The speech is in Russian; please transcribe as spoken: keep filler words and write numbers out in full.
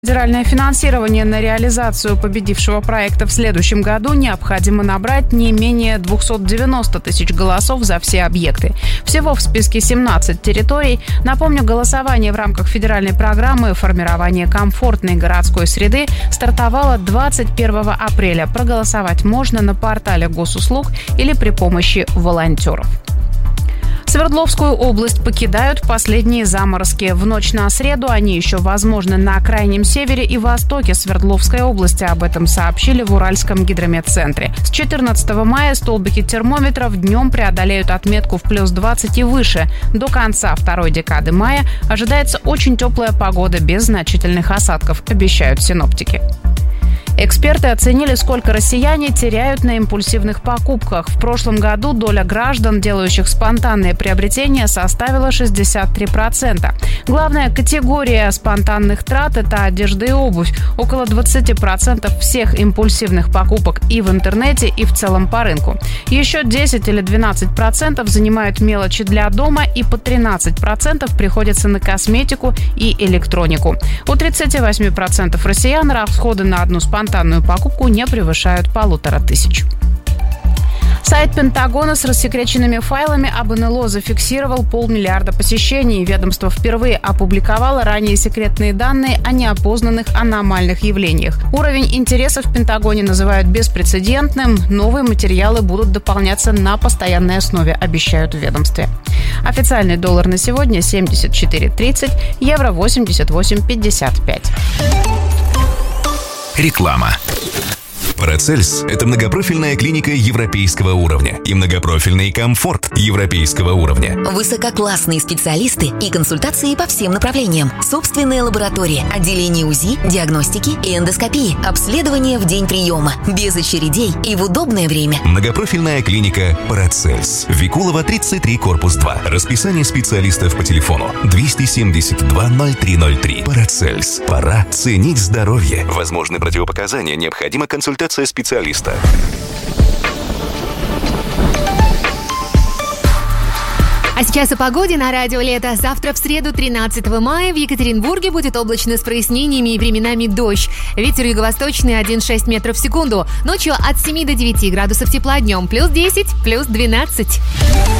Федеральное финансирование на реализацию победившего проекта в следующем году необходимо набрать не менее двести девяносто тысяч голосов за все объекты. Всего в списке семнадцать территорий. Напомню, голосование в рамках федеральной программы формирования комфортной городской среды стартовало двадцать первого апреля. Проголосовать можно на портале госуслуг или при помощи волонтеров. Свердловскую область покидают последние заморозки. В ночь на среду они еще возможны на крайнем севере и востоке Свердловской области. Об этом сообщили в Уральском гидрометцентре. С четырнадцатого мая столбики термометров днем преодолеют отметку в плюс двадцать и выше. До конца второй декады мая ожидается очень теплая погода без значительных осадков, обещают синоптики. Эксперты оценили, сколько россияне теряют на импульсивных покупках. В прошлом году доля граждан, делающих спонтанные приобретения, составила шестьдесят три процента. Главная категория спонтанных трат – это одежда и обувь. Около двадцать процентов всех импульсивных покупок и в интернете, и в целом по рынку. Еще десять или двенадцать процентов занимают мелочи для дома, и по тринадцать процентов приходится на косметику и электронику. У тридцати восьми процентов россиян расходы на одну спонтанную Спонтанную покупку не превышают полутора тысяч. Сайт Пентагона с рассекреченными файлами об эн эл о зафиксировал полмиллиарда посещений. Ведомство впервые опубликовало ранее секретные данные о неопознанных аномальных явлениях. Уровень интереса в Пентагоне называют беспрецедентным. Новые материалы будут дополняться на постоянной основе, обещают в ведомстве. Официальный доллар на сегодня семьдесят четыре тридцать, евро восемьдесят восемь пятьдесят пять. Реклама. Парацельс – это многопрофильная клиника европейского уровня и многопрофильный комфорт европейского уровня. Высококлассные специалисты и консультации по всем направлениям. Собственная лаборатория, отделение УЗИ, диагностики и эндоскопии. Обследование в день приема, без очередей и в удобное время. Многопрофильная клиника Парацельс. Викулова, тридцать три, корпус два. Расписание специалистов по телефону двести семьдесят два ноль три ноль три. Парацельс. Пора ценить здоровье. Возможны противопоказания, необходима консультация специалиста. А сейчас о погоде на радио Лето. Завтра в среду, тринадцатого мая, в Екатеринбурге будет облачно с прояснениями и временами дождь. Ветер юго-восточный один целых шесть метров в секунду. Ночью от семи до девяти градусов тепла, днем плюс десять, плюс двенадцать.